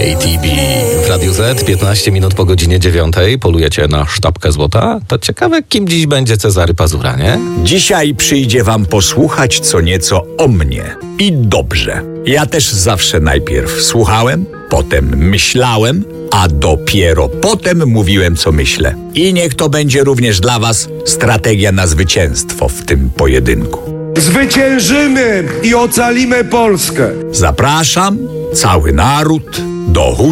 ATB w Radiu Z, 15 minut po godzinie 9. Polujecie na sztabkę złota? To ciekawe, kim dziś będzie Cezary Pazura, nie? Dzisiaj przyjdzie wam posłuchać co nieco o mnie. I dobrze. Ja też zawsze najpierw słuchałem, potem myślałem, a dopiero potem mówiłem, co myślę. I niech to będzie również dla was strategia na zwycięstwo w tym pojedynku. Zwyciężymy i ocalimy Polskę. Zapraszam cały naród do